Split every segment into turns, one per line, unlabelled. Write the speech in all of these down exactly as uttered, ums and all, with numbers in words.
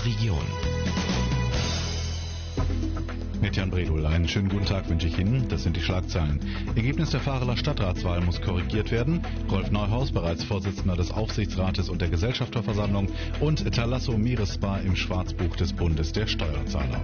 Region.
Mit Jan Bredol. Einen schönen guten Tag wünsche ich Ihnen. Das sind die Schlagzeilen. Ergebnis der Vareler Stadtratswahl muss korrigiert werden. Rolf Neuhaus, bereits Vorsitzender des Aufsichtsrates und der Gesellschafterversammlung, und Thalasso Meeresspa im Schwarzbuch des Bundes der Steuerzahler.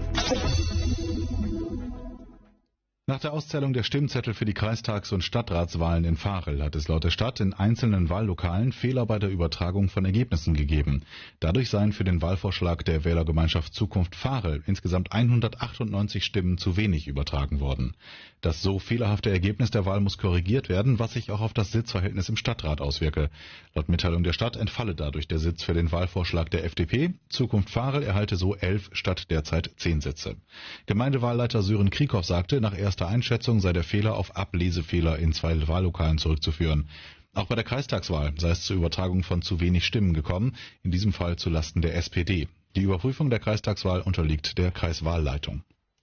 Nach der Auszählung der Stimmzettel für die Kreistags- und Stadtratswahlen in Varel hat es laut der Stadt in einzelnen Wahllokalen Fehler bei der Übertragung von Ergebnissen gegeben. Dadurch seien für den Wahlvorschlag der Wählergemeinschaft Zukunft Varel insgesamt hundertachtundneunzig Stimmen zu wenig übertragen worden. Das so fehlerhafte Ergebnis der Wahl muss korrigiert werden, was sich auch auf das Sitzverhältnis im Stadtrat auswirke. Laut Mitteilung der Stadt entfalle dadurch der Sitz für den Wahlvorschlag der F D P. Zukunft Varel erhalte so elf statt derzeit zehn Sitze. Gemeindewahlleiter Sören Krieghoff sagte, nach erster Einschätzung sei der Fehler auf Ablesefehler in zwei Wahllokalen zurückzuführen. Auch bei der Kreistagswahl sei es zur Übertragung von zu wenig Stimmen gekommen, in diesem Fall zulasten der S P D. Die Überprüfung der Kreistagswahl unterliegt der Kreiswahlleitung.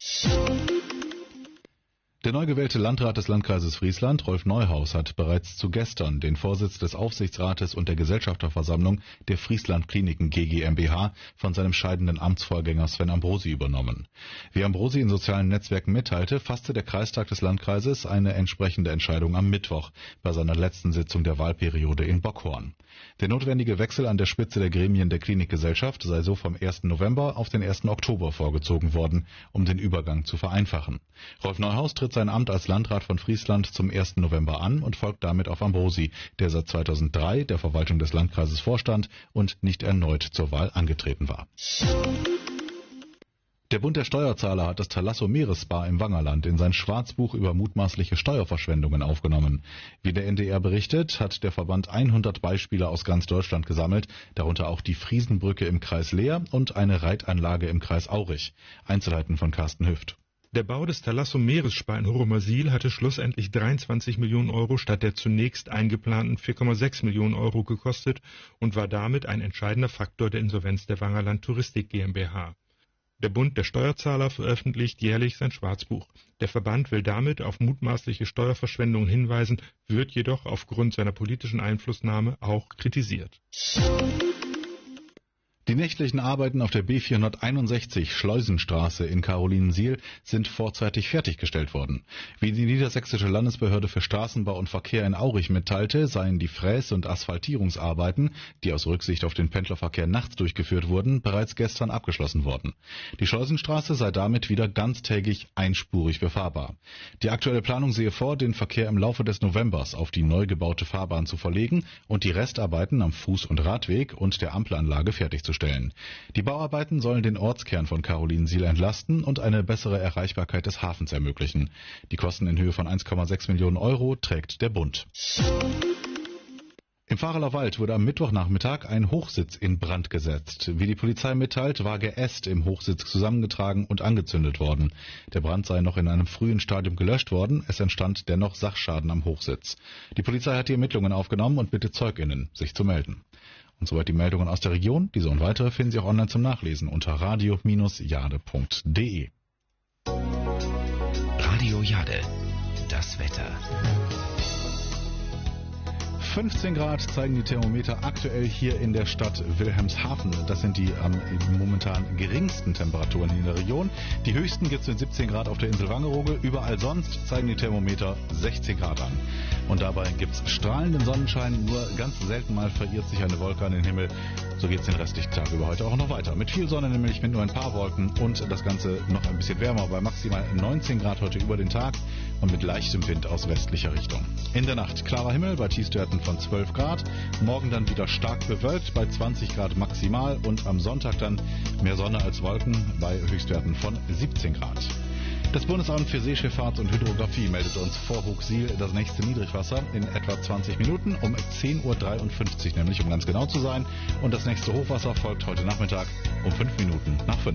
Der neu gewählte Landrat des Landkreises Friesland, Rolf Neuhaus, hat bereits zu gestern den Vorsitz des Aufsichtsrates und der Gesellschafterversammlung der Friesland Kliniken G G mbH von seinem scheidenden Amtsvorgänger Sven Ambrosi übernommen. Wie Ambrosi in sozialen Netzwerken mitteilte, fasste der Kreistag des Landkreises eine entsprechende Entscheidung am Mittwoch bei seiner letzten Sitzung der Wahlperiode in Bockhorn. Der notwendige Wechsel an der Spitze der Gremien der Klinikgesellschaft sei so vom ersten November auf den ersten Oktober vorgezogen worden, um den Übergang zu vereinfachen. Rolf Neuhaus tritt sein Amt als Landrat von Friesland zum ersten November an und folgt damit auf Ambrosi, der seit zweitausenddrei der Verwaltung des Landkreises vorstand und nicht erneut zur Wahl angetreten war. Der Bund der Steuerzahler hat das Thalasso Meeresspa im Wangerland in sein Schwarzbuch über mutmaßliche Steuerverschwendungen aufgenommen. Wie der N D R berichtet, hat der Verband hundert Beispiele aus ganz Deutschland gesammelt, darunter auch die Friesenbrücke im Kreis Leer und eine Reitanlage im Kreis Aurich. Einzelheiten von Carsten Hüft.
Der Bau des Thalasso Meeresspa in Horomersiel hatte schlussendlich dreiundzwanzig Millionen Euro statt der zunächst eingeplanten vier Komma sechs Millionen Euro gekostet und war damit ein entscheidender Faktor der Insolvenz der Wangerland Touristik GmbH. Der Bund der Steuerzahler veröffentlicht jährlich sein Schwarzbuch. Der Verband will damit auf mutmaßliche Steuerverschwendungen hinweisen, wird jedoch aufgrund seiner politischen Einflussnahme auch kritisiert.
Die nächtlichen Arbeiten auf der B vierhunderteinundsechzig Schleusenstraße in Carolinensiel sind vorzeitig fertiggestellt worden. Wie die Niedersächsische Landesbehörde für Straßenbau und Verkehr in Aurich mitteilte, seien die Fräs- und Asphaltierungsarbeiten, die aus Rücksicht auf den Pendlerverkehr nachts durchgeführt wurden, bereits gestern abgeschlossen worden. Die Schleusenstraße sei damit wieder ganztägig einspurig befahrbar. Die aktuelle Planung sehe vor, den Verkehr im Laufe des Novembers auf die neu gebaute Fahrbahn zu verlegen und die Restarbeiten am Fuß- und Radweg und der Ampelanlage fertigzustellen. Die Bauarbeiten sollen den Ortskern von Carolinensiel entlasten und eine bessere Erreichbarkeit des Hafens ermöglichen. Die Kosten in Höhe von eins Komma sechs Millionen Euro trägt der Bund. Im Vareler Wald wurde am Mittwochnachmittag ein Hochsitz in Brand gesetzt. Wie die Polizei mitteilt, war Geäst im Hochsitz zusammengetragen und angezündet worden. Der Brand sei noch in einem frühen Stadium gelöscht worden, es entstand dennoch Sachschaden am Hochsitz. Die Polizei hat die Ermittlungen aufgenommen und bittet ZeugInnen, sich zu melden. Und soweit die Meldungen aus der Region. Diese und weitere finden Sie auch online zum Nachlesen unter radio Bindestrich jade Punkt de.
Radio Jade, das Wetter.
fünfzehn Grad zeigen die Thermometer aktuell hier in der Stadt Wilhelmshaven. Das sind die ähm, momentan geringsten Temperaturen in der Region. Die höchsten gibt es mit siebzehn Grad auf der Insel Wangerooge. Überall sonst zeigen die Thermometer sechzehn Grad an. Und dabei gibt es strahlenden Sonnenschein. Nur ganz selten mal verirrt sich eine Wolke an den Himmel. So geht es den restlichen Tag über heute auch noch weiter. Mit viel Sonne nämlich, mit nur ein paar Wolken und das Ganze noch ein bisschen wärmer bei maximal neunzehn Grad heute über den Tag und mit leichtem Wind aus westlicher Richtung. In der Nacht klarer Himmel bei Tiefstwerten von zwölf Grad. Morgen dann wieder stark bewölkt bei zwanzig Grad maximal und am Sonntag dann mehr Sonne als Wolken bei Höchstwerten von siebzehn Grad. Das Bundesamt für Seeschifffahrt und Hydrographie meldet uns vor Huxil das nächste Niedrigwasser in etwa zwanzig Minuten, um zehn Uhr dreiundfünfzig nämlich, um ganz genau zu sein. Und das nächste Hochwasser folgt heute Nachmittag um fünf Minuten nach fünf.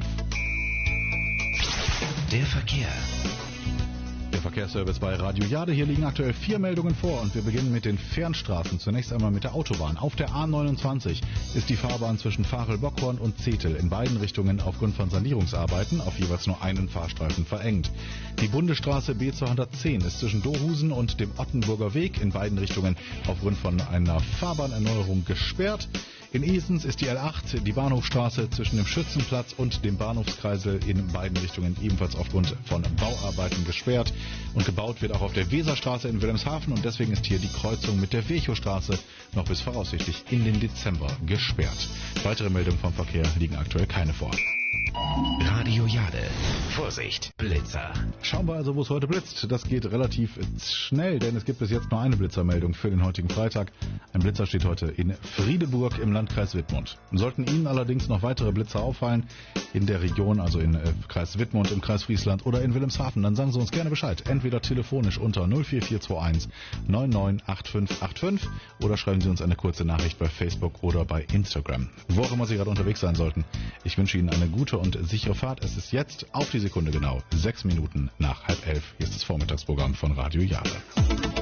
Der Verkehr.
Der Verkehrsservice bei Radio Jade. Hier liegen aktuell vier Meldungen vor und wir beginnen mit den Fernstraßen. Zunächst einmal mit der Autobahn. Auf der A neunundzwanzig ist die Fahrbahn zwischen Varel-Bockhorn und Zetel in beiden Richtungen aufgrund von Sanierungsarbeiten auf jeweils nur einen Fahrstreifen verengt. Die Bundesstraße B zweihundertzehn ist zwischen Dohusen und dem Ottenburger Weg in beiden Richtungen aufgrund von einer Fahrbahnerneuerung gesperrt. In Esens ist die L acht, die Bahnhofstraße zwischen dem Schützenplatz und dem Bahnhofskreisel in beiden Richtungen ebenfalls aufgrund von Bauarbeiten gesperrt. Und gebaut wird auch auf der Weserstraße in Wilhelmshaven und deswegen ist hier die Kreuzung mit der Virchowstraße noch bis voraussichtlich in den Dezember gesperrt. Weitere Meldungen vom Verkehr liegen aktuell keine vor.
Radio Jade. Vorsicht, Blitzer.
Schauen wir also, wo es heute blitzt. Das geht relativ schnell, denn es gibt bis jetzt nur eine Blitzermeldung für den heutigen Freitag. Ein Blitzer steht heute in Friedeburg im Landkreis Wittmund. Sollten Ihnen allerdings noch weitere Blitzer auffallen in der Region, also in äh, Kreis Wittmund, im Kreis Friesland oder in Wilhelmshaven, dann sagen Sie uns gerne Bescheid. Entweder telefonisch unter null vier vier zwei eins neun neun acht fünf acht fünf oder schreiben Sie uns eine kurze Nachricht bei Facebook oder bei Instagram. Wo auch immer Sie gerade unterwegs sein sollten. Ich wünsche Ihnen eine gute und sichere Fahrt. Es ist jetzt auf die Sekunde genau sechs Minuten nach halb elf. Hier ist das Vormittagsprogramm von Radio Jade.